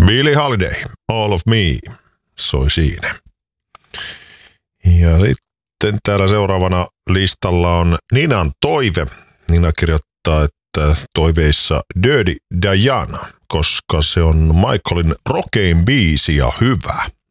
Billie Holiday, All of Me, soi siinä. Ja sitten täällä seuraavana listalla on Ninan toive. Nina kirjoittaa, että toiveissa Dirty Diana, koska se on Michaelin rokein biisi ja hyvä.